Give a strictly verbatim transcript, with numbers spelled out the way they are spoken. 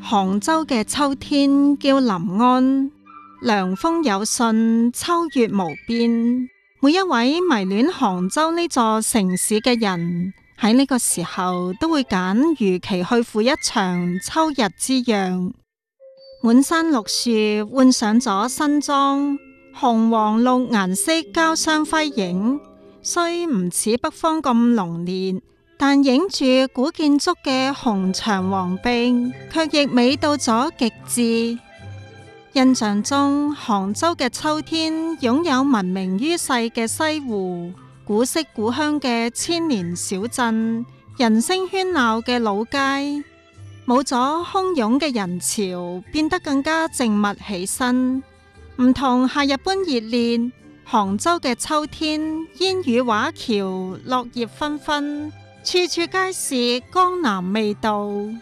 杭州嘅秋天叫臨安，涼風有信，秋月無邊。每一位迷戀杭州呢座城市嘅人，喺呢個時候都會揀如期去赴一場秋日之約。滿山綠樹換上咗新裝，紅黃綠顏色交相輝映，雖唔似北方咁濃烈，但映住古建築嘅紅牆黃壁，卻亦美到咗極致。印象中，杭州嘅秋天擁有聞名於世嘅西湖、古色古香嘅千年小鎮、人聲喧鬧嘅老街，冇咗洶湧嘅人潮，變得更加靜默起身。唔同夏日般熱烈，杭州嘅秋天煙雨畫橋，落葉紛紛，處處皆是江南味道。